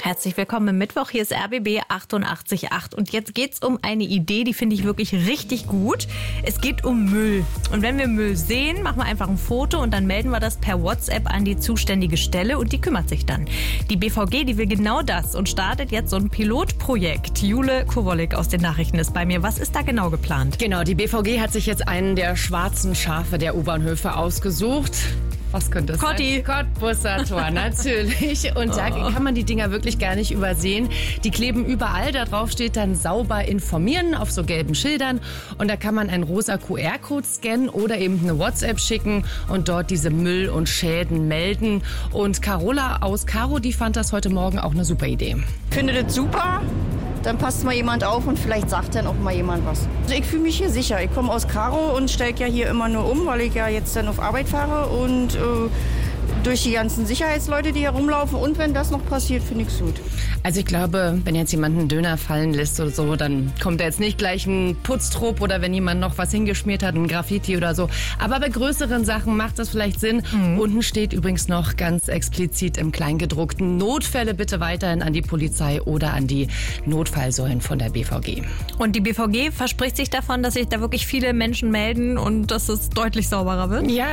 Herzlich willkommen im Mittwoch. Hier ist RBB 88.8. Und jetzt geht's um eine Idee, die finde ich wirklich richtig gut. Es geht um Müll. Und wenn wir Müll sehen, machen wir einfach ein Foto und dann melden wir das per WhatsApp an die zuständige Stelle und die kümmert sich dann. Die BVG, die will genau das und startet jetzt so ein Pilotprojekt. Jule Kowalik aus den Nachrichten ist bei mir. Was ist da genau geplant? Genau, die BVG hat sich jetzt einen der schwarzen Schafe der U-Bahnhöfe ausgesucht. Was könnte es Cotti. sein? Cottbusser-Tor, natürlich. Und da kann man die Dinger wirklich gar nicht übersehen. Die kleben überall. Da drauf steht dann sauber informieren auf so gelben Schildern. Und da kann man einen rosa QR-Code scannen oder eben eine WhatsApp schicken und dort diese Müll und Schäden melden. Und Carola aus Karo, die fand das heute Morgen auch eine super Idee. Ich finde das super. Dann passt mal jemand auf und vielleicht sagt dann auch mal jemand was. Also ich fühle mich hier sicher. Ich komme aus Karo und steige ja hier immer nur um, weil ich ja jetzt dann auf Arbeit fahre und durch die ganzen Sicherheitsleute, die hier rumlaufen. Und wenn das noch passiert, finde ich es gut. Also ich glaube, wenn jetzt jemand einen Döner fallen lässt oder so, dann kommt da jetzt nicht gleich ein Putztrupp oder wenn jemand noch was hingeschmiert hat, ein Graffiti oder so. Aber bei größeren Sachen macht das vielleicht Sinn. Unten steht übrigens noch ganz explizit im Kleingedruckten: Notfälle bitte weiterhin an die Polizei oder an die Notfallsäulen von der BVG. Und die BVG verspricht sich davon, dass sich da wirklich viele Menschen melden und dass es deutlich sauberer wird? Ja,